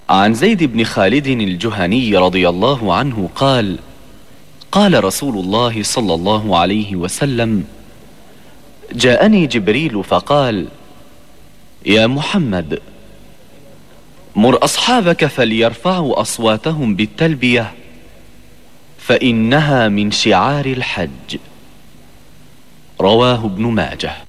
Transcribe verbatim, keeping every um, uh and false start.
عن زيد بن خالد الجهني رضي الله عنه قال: قال رسول الله صلى الله عليه وسلم: جاءني جبريل فقال: يا محمد، مر أصحابك فليرفعوا أصواتهم بالتلبية، فإنها من شعار الحج. رواه ابن ماجه.